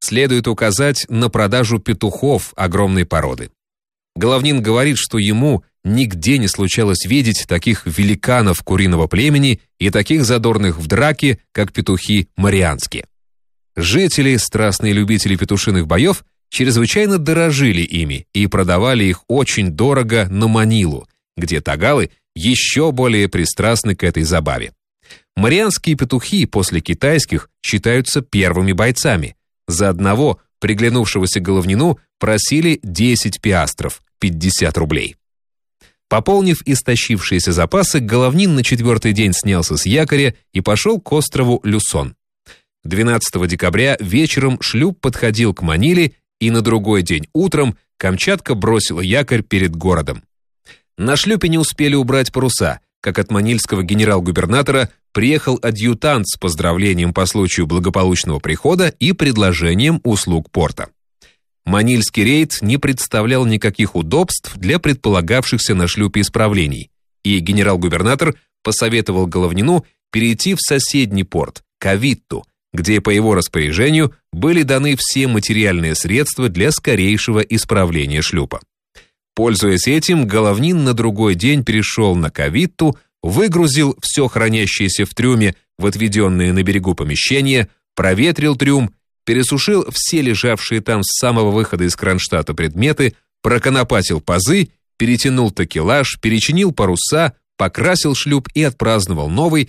следует указать на продажу петухов огромной породы. Головнин говорит, что ему нигде не случалось видеть таких великанов куриного племени и таких задорных в драке, как петухи марианские. Жители, страстные любители петушиных боев, чрезвычайно дорожили ими и продавали их очень дорого на Манилу, где тагалы еще более пристрастны к этой забаве. Марианские петухи после китайских считаются первыми бойцами. За одного, приглянувшегося Головнину, просили 10 пиастров, 50 рублей. Пополнив истощившиеся запасы, Головнин на 4-й день снялся с якоря и пошел к острову Люсон. 12 декабря вечером шлюп подходил к Маниле, и на другой день утром Камчатка бросила якорь перед городом. На шлюпе не успели убрать паруса, как от манильского генерал-губернатора приехал адъютант с поздравлением по случаю благополучного прихода и предложением услуг порта. Манильский рейд не представлял никаких удобств для предполагавшихся на шлюпе исправлений, и генерал-губернатор посоветовал Головнину перейти в соседний порт, Кавитту, где по его распоряжению были даны все материальные средства для скорейшего исправления шлюпа. Пользуясь этим, Головнин на другой день перешел на Кавитту, выгрузил все хранящееся в трюме в отведенные на берегу помещения, проветрил трюм, пересушил все лежавшие там с самого выхода из Кронштадта предметы, проконопатил пазы, перетянул такелаж, перечинил паруса, покрасил шлюп и отпраздновал новый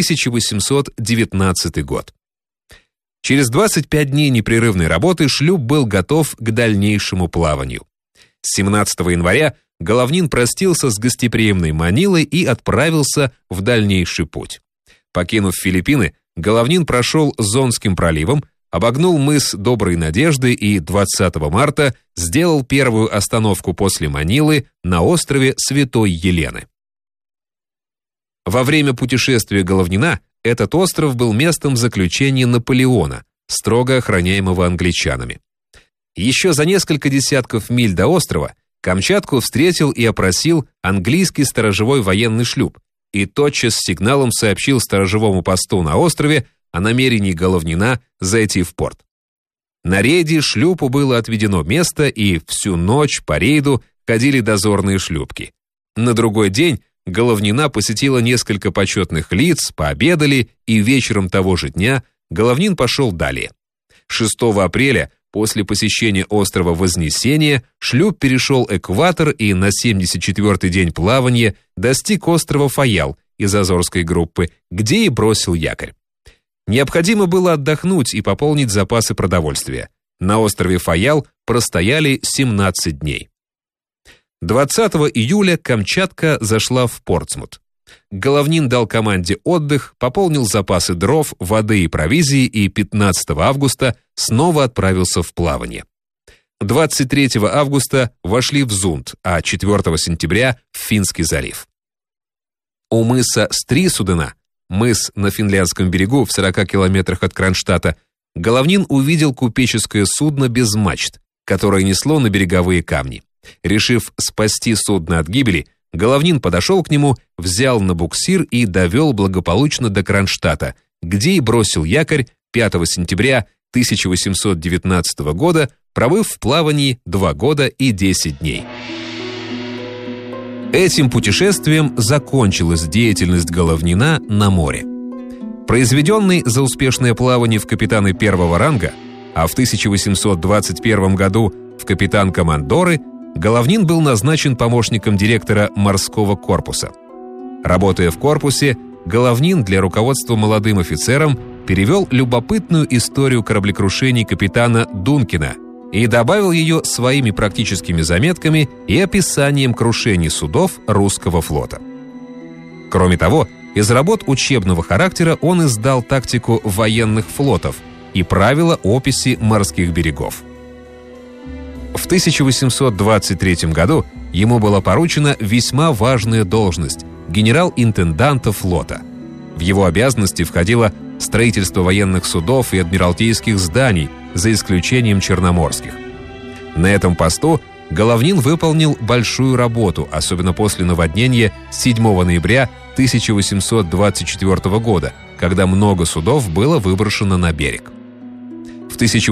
1819 год. Через 25 дней непрерывной работы шлюп был готов к дальнейшему плаванию. 17 января Головнин простился с гостеприимной Манилой и отправился в дальнейший путь. Покинув Филиппины, Головнин прошел Зонским проливом, обогнул мыс Доброй Надежды и 20 марта сделал первую остановку после Манилы на острове Святой Елены. Во время путешествия Головнина этот остров был местом заключения Наполеона, строго охраняемого англичанами. Еще за несколько десятков миль до острова Камчатку встретил и опросил английский сторожевой военный шлюп и тотчас с сигналом сообщил сторожевому посту на острове о намерении Головнина зайти в порт. На рейде шлюпу было отведено место, и всю ночь по рейду ходили дозорные шлюпки. На другой день Головнина посетило несколько почетных лиц, пообедали, и вечером того же дня Головнин пошел далее. 6 апреля, после посещения острова Вознесения, шлюп перешел экватор и на 74-й день плавания достиг острова Фаял из Азорской группы, где и бросил якорь. Необходимо было отдохнуть и пополнить запасы продовольствия. На острове Фаял простояли 17 дней. 20 июля Камчатка зашла в Портсмут. Головнин дал команде отдых, пополнил запасы дров, воды и провизии и 15 августа снова отправился в плавание. 23 августа вошли в Зунд, а 4 сентября в Финский залив. У мыса Стрисудена, мыс на финляндском берегу в 40 километрах от Кронштадта, Головнин увидел купеческое судно без мачт, которое несло на береговые камни. Решив спасти судно от гибели, Головнин подошел к нему, взял на буксир и довел благополучно до Кронштадта, где и бросил якорь 5 сентября 1819 года, пробыв в плавании 2 года и 10 дней. Этим путешествием закончилась деятельность Головнина на море. Произведенный за успешное плавание в капитаны первого ранга, а в 1821 году в капитан-командоры, Головнин был назначен помощником директора морского корпуса. Работая в корпусе, Головнин для руководства молодым офицерам перевел любопытную историю кораблекрушений капитана Дункина и добавил ее своими практическими заметками и описанием крушений судов русского флота. Кроме того, из работ учебного характера он издал тактику военных флотов и правила описи морских берегов. В 1823 году ему была поручена весьма важная должность – генерал-интенданта флота. В его обязанности входило строительство военных судов и адмиралтейских зданий, за исключением черноморских. На этом посту Головнин выполнил большую работу, особенно после наводнения 7 ноября 1824 года, когда много судов было выброшено на берег. В